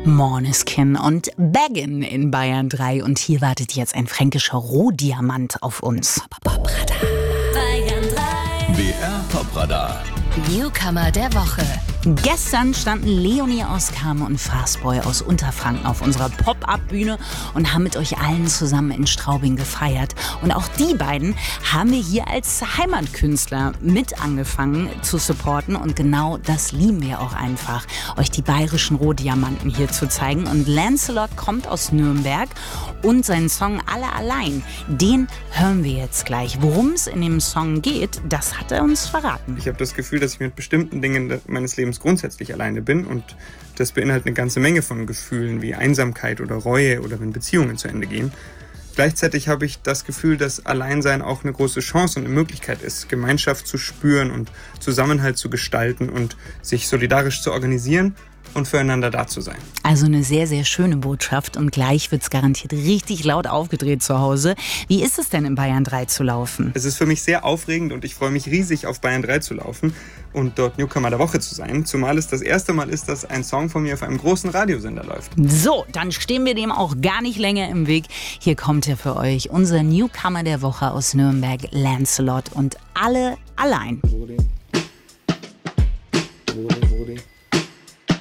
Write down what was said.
Måneskin und Baggin in Bayern 3 und hier wartet jetzt ein fränkischer Rohdiamant auf uns. Bayern 3. BR Popradar. Newcomer der Woche. Gestern standen Leonie aus Kame und Fastboy aus Unterfranken auf unserer Pop-Up-Bühne und haben mit euch allen zusammen in Straubing gefeiert. Und auch die beiden haben wir hier als Heimatkünstler mit angefangen zu supporten. Und genau das lieben wir auch einfach, euch die bayerischen Rohdiamanten hier zu zeigen. Und Lancelot kommt aus Nürnberg und seinen Song Alle allein, den hören wir jetzt gleich. Worum es in dem Song geht, das hat er uns verraten. Ich habe das Gefühl, dass ich mit bestimmten Dingen meines Lebens grundsätzlich alleine bin und das beinhaltet eine ganze Menge von Gefühlen wie Einsamkeit oder Reue oder wenn Beziehungen zu Ende gehen. Gleichzeitig habe ich das Gefühl, dass Alleinsein auch eine große Chance und eine Möglichkeit ist, Gemeinschaft zu spüren und Zusammenhalt zu gestalten und sich solidarisch zu organisieren und füreinander da zu sein. Also eine sehr, sehr schöne Botschaft und gleich wird es garantiert richtig laut aufgedreht zu Hause. Wie ist es denn in Bayern 3 zu laufen? Es ist für mich sehr aufregend und ich freue mich riesig auf Bayern 3 zu laufen und dort Newcomer der Woche zu sein. Zumal es das erste Mal ist, dass ein Song von mir auf einem großen Radiosender läuft. So, dann stehen wir dem auch gar nicht länger im Weg. Hier kommt er für euch, unser Newcomer der Woche aus Nürnberg, Lancelot und Alle allein.